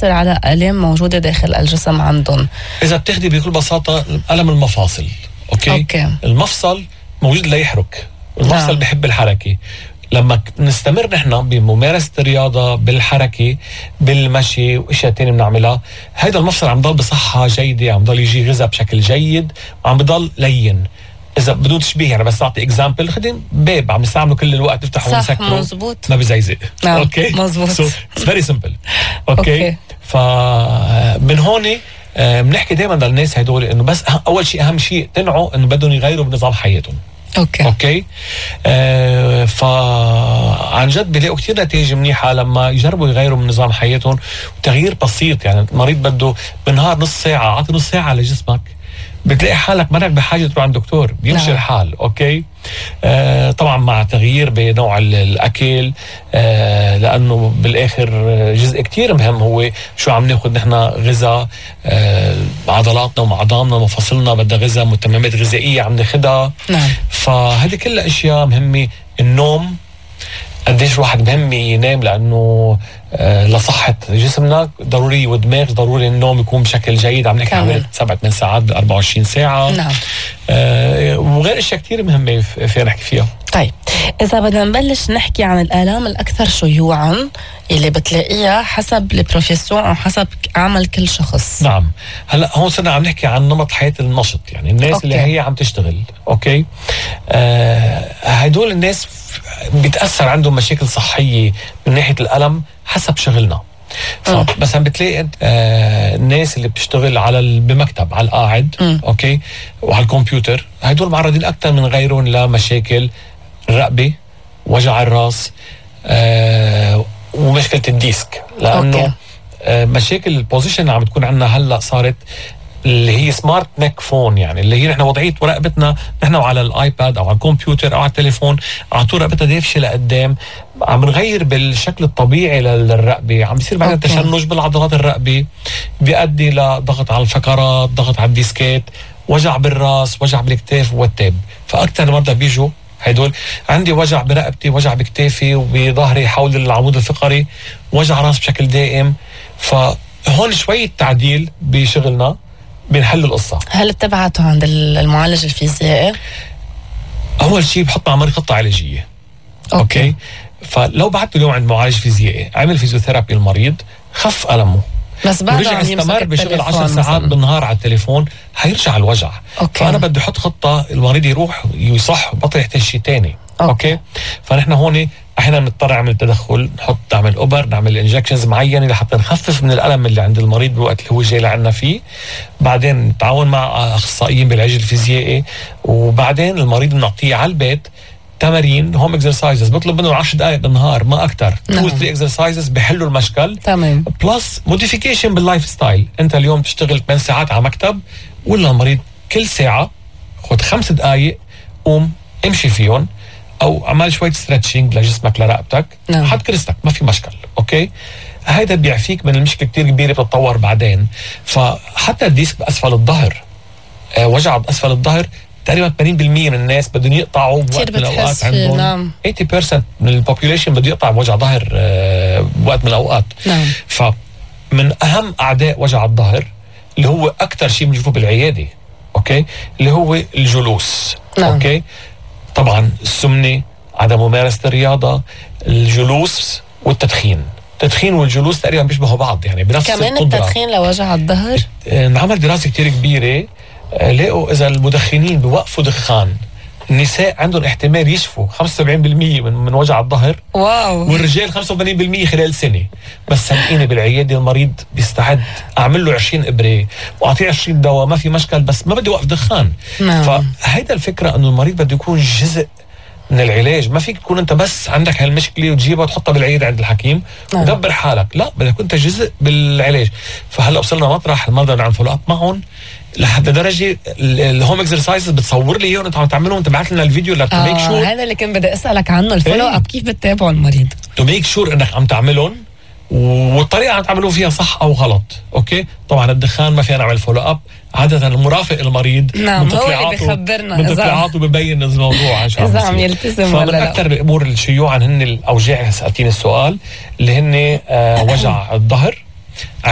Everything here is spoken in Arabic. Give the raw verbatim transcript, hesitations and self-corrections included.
بيأثر على آلام موجودة داخل الجسم عندهم؟ إذا بتاخدي بكل بساطة ألم المفاصل. أوكي. أوكي. المفصل موجود لا يحرك، المفصل نعم. بيحب الحركة. لما نستمر نحن بممارسة الرياضة، بالحركة، بالمشي واشياء تانية بنعملها، هيدا المفصل عم ضل بصحة جيدة، عم ضل يجي غذاء بشكل جيد وعم بضل لين. إذا بدون تشبيه يعني، بس أعطي إكزامبل، خدين باب عم نستعمله كل الوقت، نفتحه ونسكره، مزبوط، ما بزيزق. نعم. أوكي مزبوط. so it's very simple. أوكي, أوكي. فمن هون بنحكي دائما للناس هدول إنه بس أول شيء أهم شيء تنعوا إنه بدهم يغيروا بنظام حياتهم. اوكي اوكي آه فعن جد بيلاقوا كثير نتائج منيحه لما يجربوا يغيروا من نظام حياتهم. وتغيير بسيط يعني، المريض بده بالنهار نص ساعه، اعطي نص ساعه لجسمك، بتلاقي حالك منك بحاجه تروح عند دكتور بيمشي نعم. الحال. اوكي آه طبعا مع تغيير بنوع الاكل، آه لانه بالاخر جزء كتير مهم هو شو عم ناخذ نحن غذاء. آه عضلاتنا وعظامنا ومفاصلنا بدها غذاء، متممات غذائيه عم ناخذها. نعم. فهذه كلها اشياء مهمه. النوم، قديش الواحد مهم ينام، لانه آه لصحة جسمنا ضروري، ودماغ ضروري النوم يكون بشكل جيد. عم نحكي عن سبعة ثمان ساعات ب أربعة وعشرين ساعة. نعم. آه وغير اشياء كثير مهمة فينا نحكي فيها. طيب إذا بدنا نبلش نحكي عن الآلام الأكثر شيوعاً اللي بتلاقيها حسب البروفيسيون أو حسب عمل كل شخص. نعم. هلا هون صرنا عم نحكي عن نمط حياة النشط، يعني الناس أوكي. اللي هي عم تشتغل. أوكي آه هدول الناس بيتأثر عندهم مشاكل صحية من ناحية الألم حسب شغلنا. فمثلا بتلاقي آه الناس اللي بتشتغل على بمكتب على القاعد م. اوكي وعلى الكمبيوتر، هدول معرضين اكثر من غيرهم لمشاكل الرقبه، وجع الراس، آه ومشكله الديسك، لانه آه مشاكل البوزيشن عم بتكون عندنا هلا صارت اللي هي سمارت نيك فون، يعني اللي هي نحن وضعيه رقبتنا نحن وعلى الايباد او على الكمبيوتر او على التليفون على طول رقبتنا دافشه لقدام، عم نغير بالشكل الطبيعي للرقبه، عم بيصير بعدين تشنج بالعضلات الرقبه، بيؤدي لضغط على الفقرات، ضغط على الديسكات، وجع بالراس، وجع بالكتاف والتاب. فاكثر المرضى بيجوا هدول عندي وجع برقبتي، وجع بكتافي وبظهري حول العمود الفقري، وجع راس بشكل دائم. فهون شويه تعديل بشغلنا بنحل القصة. هل بتبعته عند المعالج الفيزيائي؟ أول شيء بحط مع مريض خطة علاجية. أوكي, أوكي. فلو بعته اليوم عند معالج فيزيائي عمل فيزيوثيرابي المريض، خف ألمه، بس بعد ورجع استمر بشغل عشر ساعات بالنهار على التليفون، هيرجع الوجع. أوكي. فأنا بدي أحط خطة المريض يروح يصح وبطل يحتاج شيء تاني. أوكي. أوكي فنحن هون احنا بنضطر نعمل تدخل، نحط نعمل اوبر، نعمل انجكشنز معينه لحتى نخفف من الالم اللي عند المريض بالوقت اللي هو جاي لعنا فيه. بعدين نتعاون مع اخصائيين بالعلاج الفيزيائي، وبعدين المريض بنعطيه على البيت تمارين هوم اكسرسايزز، بطلب منه عشر دقائق بالنهار ما اكثر، تو ثري اكسرسايزز بحلوا المشكل. تمام. بلس موديفيكيشن باللايف ستايل، انت اليوم تشتغل ثمان ساعات على مكتب، ولا المريض كل ساعه خد خمس دقائق قوم امشي فيهم، او عمل شويه ستريتشنج لجسمك لرقبتك، نعم. حط كرستك ما في مشكل. اوكي هيدا بيعفيك من المشكله كتير كبيره بتتطور بعدين. فحتى الديسك باسفل الظهر، آه وجع باسفل الظهر، تقريبا ثمانين بالمية من الناس بدهم يقطعوا بوقت من الاوقات عندهم. نعم. ثمانين بالمية من البوبوليشن بده يقطع بوجع ظهر آه بوقت من الاوقات. نعم. فمن اهم اعداء وجع الظهر اللي هو اكثر شيء بنشوفه بالعياده، اوكي اللي هو الجلوس. نعم. اوكي طبعا السمنة، عدم ممارسة الرياضة، الجلوس والتدخين. التدخين والجلوس تقريبا بيشبهوا بعض، يعني بنفس كمان القدرة. التدخين لوجع الظهر. نعمل دراسة كتير كبيرة، لقوا إذا المدخنين بوقفوا دخان، النساء عندهم احتمال يشفوا خمسة وسبعين بالمية من, من وجع الظهر. واو. والرجال خمسة وثمانين بالمية خلال سنة. بس صدقيني بالعيادة المريض بيستعد أعمل له عشرين إبرة وأعطيه عشرين دواء ما في مشكل، بس ما بدي وقف دخان. نعم. فهيدا الفكرة إنه المريض بده يكون جزء من العلاج، ما فيك تكون أنت بس عندك هالمشكلة وتجيبها وتحطها بالعيادة عند الحكيم. نعم. ودبر حالك، لا بدك أنت جزء بالعلاج. فهلا وصلنا مطرح المرضى نعمل فولو اب معهم لحد درجه الهوم اكسرسايزز بتصور لي اياهم انت عم تعملهم، انت بعت لنا الفيديو لتو ميك شور. هذا اللي كان بدي اسالك عنه، الفولو اب كيف بتتابعوا المريض؟ تو ميك شور انك عم تعملهم والطريقه عم تعملوا فيها صح او غلط. اوكي طبعا الدخان ما فينا نعمل فولو اب، عاده المرافق المريض نعم هو اللي بيخبرنا من تطلعاته ببين الموضوع عشان اذا عم يلتزم ولا لا. فمن اكثر الامور الشيوعا هن الاوجاع، سالتيني السؤال اللي هن آه وجع الظهر.